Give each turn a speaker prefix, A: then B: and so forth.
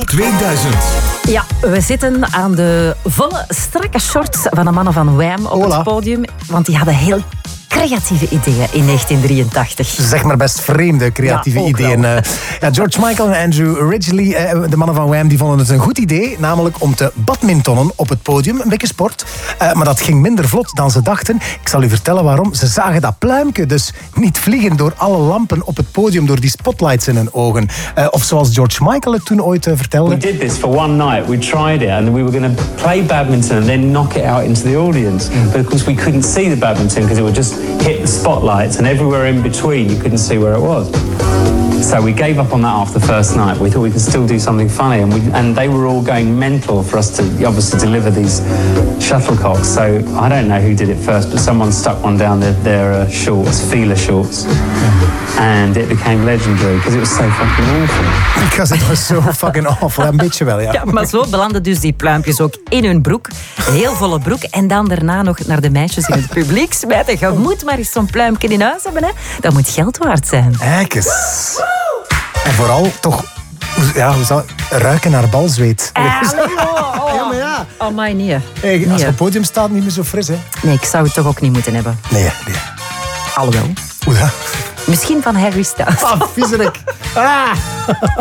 A: 2000.
B: Ja, we zitten aan de volle, strakke shorts van de mannen van Wham op het podium. Want die hadden heel creatieve ideeën in 1983.
C: Zeg maar best vreemde creatieve ideeën. George Michael en Andrew Ridgeley, de mannen van Wham, die vonden het een goed idee. Namelijk om te badmintonnen op het podium. Een beetje sport. Maar dat ging minder vlot dan ze dachten. Ik zal u vertellen waarom. Ze zagen dat pluimke dus niet vliegen door alle lampen op het podium, door die spotlights in hun ogen. Of zoals George Michael het toen ooit vertelde.
D: We did this for one night. We tried it and we were going to play badminton and then knock it out into the audience. But of course we couldn't see the badminton because it would just hit the spotlights, and everywhere in between you couldn't see where it was. So we gave up on that after the first night. We thought we could still do something funny, and they were all going mental for us to obviously deliver these shuttlecocks. So I don't know who did it first, but someone stuck one down their shorts, feeler shorts. And it became legendary because it was so fucking awful.
C: Because it was so fucking awful. Een beetje wel, ja.
B: Ja, maar zo belanden dus die pluimpjes ook in hun broek. Heel volle broek. En dan daarna nog naar de meisjes in het publiek smijten. Je moet maar eens zo'n pluimpje in huis hebben, hè. Dat moet geld waard zijn.
C: Ekes. En vooral toch, hoe zou ruiken naar balzweet.
B: Ja, maar
C: ja.
B: Oh, my nee.
C: Hey, als je op het podium staat, niet meer zo fris, hè?
B: Nee, ik zou het toch ook niet moeten hebben.
C: Nee.
B: Alhoewel.
C: Hoe dat?
B: Misschien van Harry Styles.
C: Viezerik.